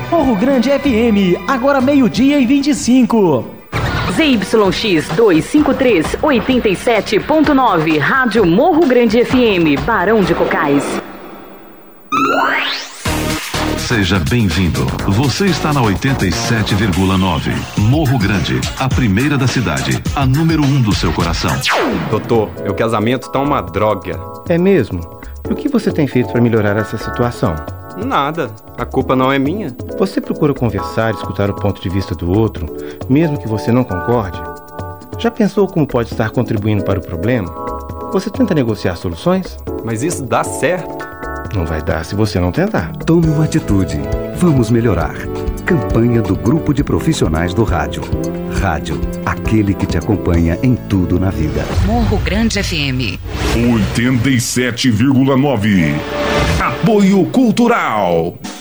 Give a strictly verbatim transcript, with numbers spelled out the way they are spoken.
Morro Grande F M, agora meio-dia e vinte e cinco. Z Y X duzentos e cinquenta e três, oitenta e sete ponto nove, Rádio Morro Grande F M, Barão de Cocais. Seja bem-vindo. Você está na oitenta e sete vírgula nove. Morro Grande, a primeira da cidade, a número um do seu coração. Doutor, meu casamento tá uma droga. É mesmo? E o que você tem feito para melhorar essa situação? Nada. A culpa não é minha. Você procura conversar, escutar o ponto de vista do outro, mesmo que você não concorde? Já pensou como pode estar contribuindo para o problema? Você tenta negociar soluções? Mas isso dá certo? Não vai dar se você não tentar. Tome uma atitude. Vamos melhorar. Campanha do Grupo de Profissionais do Rádio. Rádio, aquele que te acompanha em tudo na vida. Morro Grande F M. oitenta e sete vírgula nove. Apoio Cultural.